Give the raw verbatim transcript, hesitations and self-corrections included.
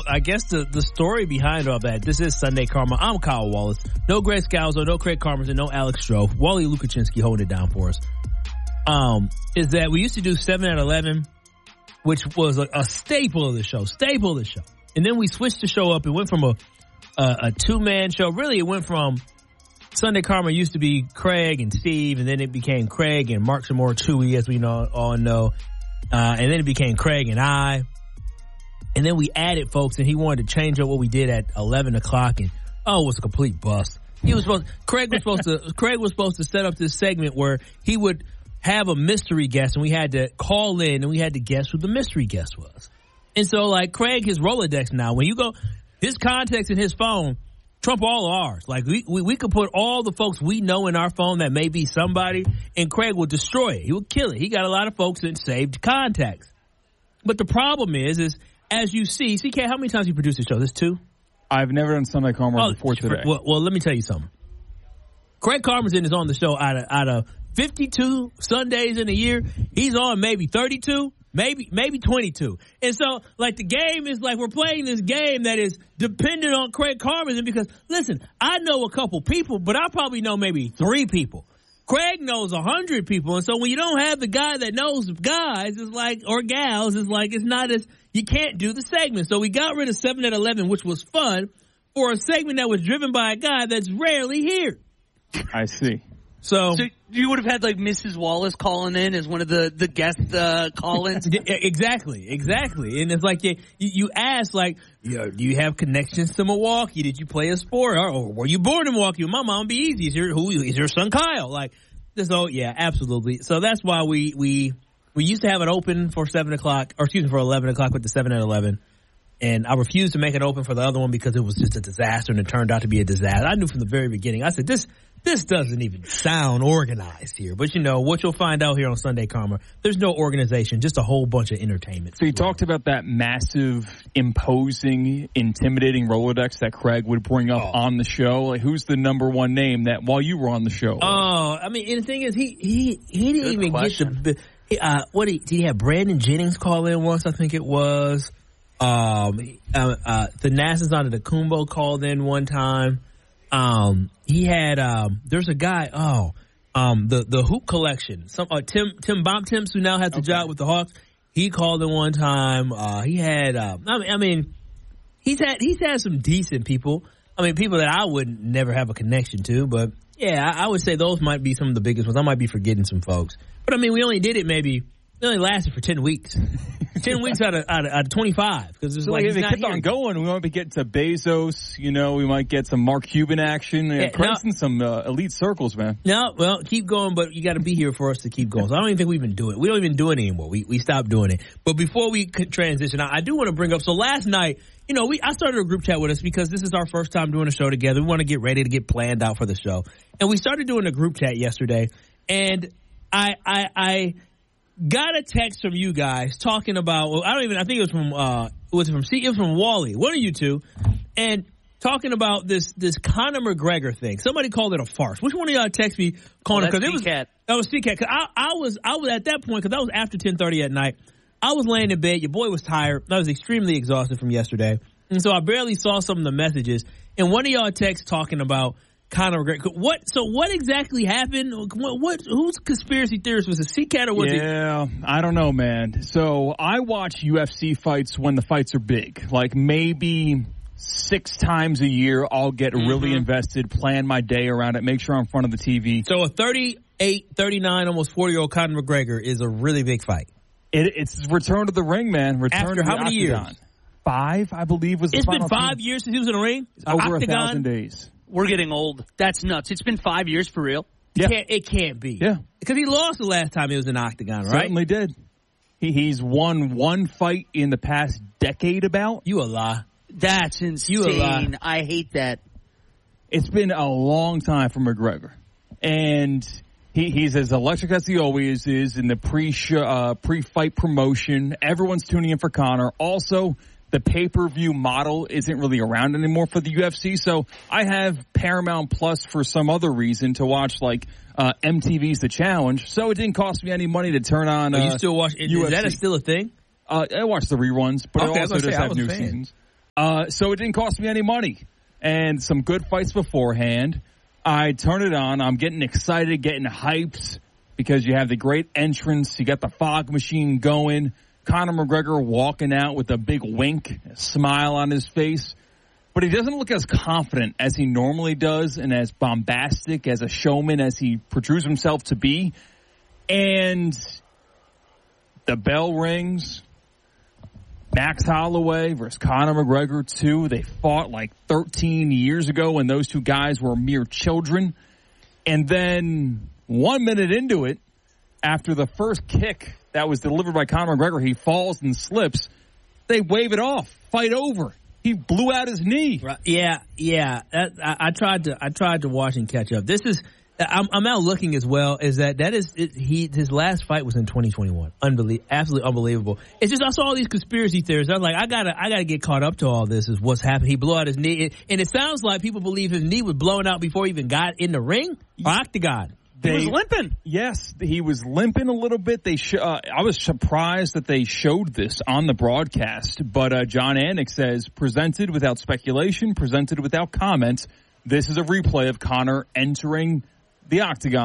I guess the, the story behind all that, this is Sunday Karma. I'm Kyle Wallace. No Greg Scalzo, no Craig Carmers, and no Alex Stroh. Wally Lukaczynski holding it down for us. Um, is that we used to do seven at eleven, which was a, a staple of the show, staple of the show. And then we switched the show up. It went from a, a, a two-man show. Really, it went from Sunday Karma used to be Craig and Steve, and then it became Craig and Mark Samore Chewy, as we know, all know. Uh, and then it became Craig and I. And then we added folks, and he wanted to change up what we did at eleven o'clock, and oh, it was a complete bust. He was supposed, Craig was supposed to, Craig was supposed to set up this segment where he would have a mystery guest, and we had to call in, and we had to guess who the mystery guest was. And so, like, Craig, his Rolodex now, when you go, his contacts in his phone trump all of ours. Like, we, we, we could put all the folks we know in our phone that may be somebody, and Craig will destroy it. He will kill it. He got a lot of folks in saved contacts. But the problem is, is as you see, C K, how many times you produced the show? This two? I've never done Sunday Karma oh, before today. Well, well, let me tell you something. Craig Carmenson is on the show out of, out of fifty-two Sundays in a year. He's on maybe thirty-two, maybe maybe twenty-two. And so, like, the game is like we're playing this game that is dependent on Craig Carmenson because, listen, I know a couple people, but I probably know maybe three people. Craig knows a hundred people. And so when you don't have the guy that knows guys, it's like, or gals, it's like it's not as, you can't do the segment. So we got rid of seven at eleven, which was fun, for a segment that was driven by a guy that's rarely here. I see. So, so you would have had like Missus Wallace calling in as one of the, the guest uh, call-ins? Exactly, exactly. And it's like you, you ask, like, you know, do you have connections to Milwaukee? Did you play a sport? Or were you born in Milwaukee? My mom be easy. Is your, who, is your son Kyle? Like, so, yeah, absolutely. So that's why we, we, we used to have it open for seven o'clock, or excuse me, for eleven o'clock with the seven at eleven. And I refused to make it open for the other one because it was just a disaster, and it turned out to be a disaster. I knew from the very beginning. I said, this this doesn't even sound organized here. But, you know, what you'll find out here on Sunday Karma, there's no organization, just a whole bunch of entertainment. So you talked about that massive, imposing, intimidating Rolodex that Craig would bring up oh. on the show. Like, who's the number one name that while you were on the show? Oh, I mean, and the thing is, he he, he didn't Good even question. get the uh, – what did he, did he have Brandon Jennings call in once, I think it was. Um, uh, uh, the Nassans Antetokounmpo called in one time. Um, he had, um, there's a guy, oh, um, the, the Hoop Collection. Some, uh, Tim, Tim Bontemps, who now has the okay. job with the Hawks. He called in one time. Uh, he had, uh, I mean, I mean, he's had, he's had some decent people. I mean, people that I would never have a connection to, but yeah, I, I would say those might be some of the biggest ones. I might be forgetting some folks, but I mean, we only did it maybe, it only lasted for ten weeks. ten weeks out of, out of, out of twenty-five. Cause it's so like, if they kept on going, we might be getting to Bezos, you know, we might get some Mark Cuban action. Yeah, Craig's in some uh, elite circles, man. No, well, keep going, but you got to be here for us to keep going. So I don't even think we even do it. We don't even do it anymore. We we stopped doing it. But before we could transition, I, I do want to bring up, so last night, you know, we I started a group chat with us because this is our first time doing a show together. We want to get ready to get planned out for the show. And we started doing a group chat yesterday, and I I I got a text from you guys talking about, well, I don't even, I think it was from, uh, was it from, it was from Wally, one of you two, and talking about this, this Conor McGregor thing. Somebody called it a farce. Which one of y'all text me calling oh, it? Cause it was, that was C-Cat. Cause I, I was, I was at that point, cause that was after ten thirty at night. I was laying in bed. Your boy was tired. I was extremely exhausted from yesterday. And so I barely saw some of the messages. And one of y'all texts talking about Conor McGregor. What? So what exactly happened? What? what whose conspiracy theorist was it? C-Cat or was yeah, it? Yeah, I don't know, man. So I watch U F C fights when the fights are big. Like maybe six times a year, I'll get mm-hmm. really invested, plan my day around it, make sure I'm in front of the T V. So a thirty-eight, thirty-nine, almost forty-year-old Conor McGregor is a really big fight. It, it's return to the ring, man. Return After to how the many octagon. years? Five, I believe, was the It's final been five team. years since he was in the ring? Over octagon? a thousand days. We're getting old. That's nuts. It's been five years for real. Yeah. It can't, it can't be. Yeah. Because he lost the last time he was in octagon, right? Certainly did. He, he's won one fight in the past decade about. You a lie. That's insane. You a lie. I hate that. It's been a long time for McGregor. And he, he's as electric as he always is in the pre uh, pre-fight promotion. Everyone's tuning in for Conor. Also, the pay-per-view model isn't really around anymore for the U F C, so I have Paramount Plus for some other reason to watch, like, uh, M T V's The Challenge, so it didn't cost me any money to turn on uh, oh, you still watch? Is U F C. that a, still a thing? Uh, I watch the reruns, but okay, I also I just say, have new seasons. Uh, so it didn't cost me any money. And some good fights beforehand. I turn it on. I'm getting excited, getting hyped because you have the great entrance. You got the fog machine going. Conor McGregor walking out with a big wink, a smile on his face. But he doesn't look as confident as he normally does and as bombastic as a showman as he portrays himself to be. And the bell rings. Max Holloway versus Conor McGregor, too. They fought like thirteen years ago when those two guys were mere children. And then one minute into it, after the first kick that was delivered by Conor McGregor, he falls and slips. They wave it off. Fight over. He blew out his knee. Right. Yeah, yeah. That, I, I tried to. I tried to watch and catch up. This is. I'm, I'm out looking as well. Is that that is it, he? His last fight was in twenty twenty-one. Unbelievable, absolutely unbelievable. It's just I saw all these conspiracy theories. I was like, I gotta, I gotta get caught up to all this. Is what's happened? He blew out his knee, it, and it sounds like people believe his knee was blown out before he even got in the ring or octagon. They, he was limping. Yes, he was limping a little bit. They, sh- uh, I was surprised that they showed this on the broadcast. But uh, John Anik says, presented without speculation, presented without comment. This is a replay of Conor entering the octagon.